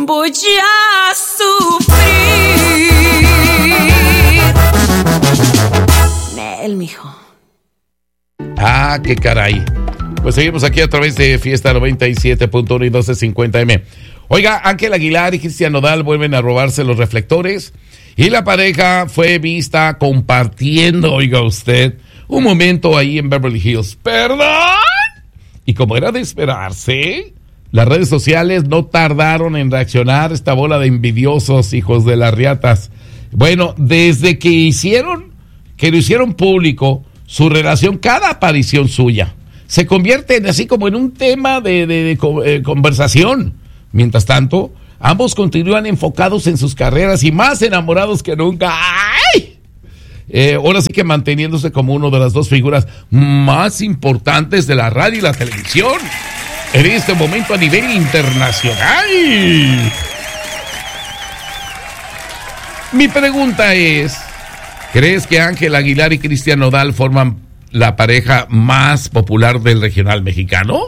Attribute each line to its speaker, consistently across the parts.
Speaker 1: voy a sufrir. Nel, mijo.
Speaker 2: Ah, qué caray. Pues seguimos aquí a través de Fiesta 97.1 y 1250M. Oiga, Ángel Aguilar y Cristian Nodal vuelven a robarse los reflectores y la pareja fue vista compartiendo, oiga usted, un momento ahí en Beverly Hills. ¿Perdón? Y como era de esperarse, las redes sociales no tardaron en reaccionar esta bola de envidiosos hijos de las riatas. Bueno, desde que lo hicieron público, su relación, cada aparición suya, se convierte en así como en un tema de conversación. Mientras tanto, ambos continúan enfocados en sus carreras y más enamorados que nunca. ¡Ay! Ahora sí que manteniéndose como una de las dos figuras más importantes de la radio y la televisión en este momento a nivel internacional. Mi pregunta es, ¿crees que Ángel Aguilar y Cristian Nodal forman la pareja más popular del regional mexicano?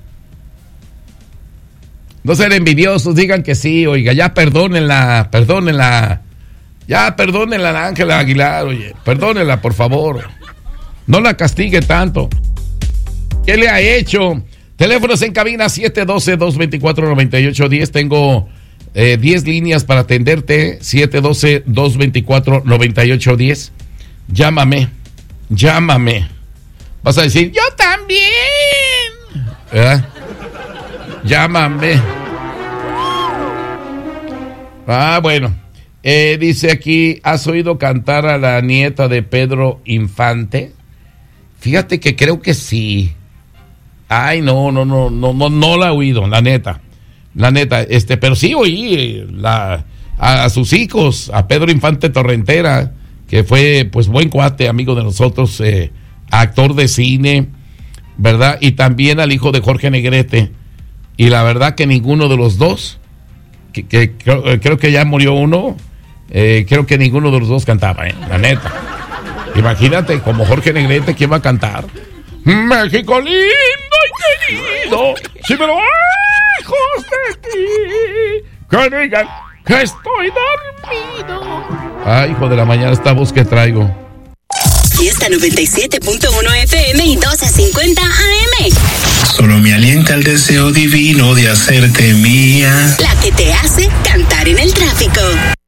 Speaker 2: No sean envidiosos, digan que sí, oiga, ya perdónenla. Ya perdónenla a Ángela Aguilar, oye, perdónenla, por favor. No la castigue tanto. ¿Qué le ha hecho? Teléfonos en cabina 712-224-9810. Tengo 10 líneas para atenderte. 712-224-9810. Llámame. Vas a decir, yo también. ¿Verdad? Llámame. Ah, bueno. Dice aquí, ¿has oído cantar a la nieta de Pedro Infante? Fíjate que creo que sí. Ay, no la he oído, la neta, pero sí oí a sus hijos, a Pedro Infante Torrentera, que fue pues buen cuate, amigo de nosotros, actor de cine, ¿verdad? Y también al hijo de Jorge Negrete, y la verdad que ninguno de los dos, que creo que ya murió uno, creo que ninguno de los dos cantaba, la neta. Imagínate, como Jorge Negrete, ¿quién va a cantar? México lindo y querido, si me lo lejos de ti, que digan que estoy dormido. Ay, hijo de la mañana, esta voz que traigo.
Speaker 3: Fiesta 97.1 FM y 1250 AM.
Speaker 4: Solo me alienta el deseo divino de hacerte mía.
Speaker 3: La que te hace cantar en el tráfico.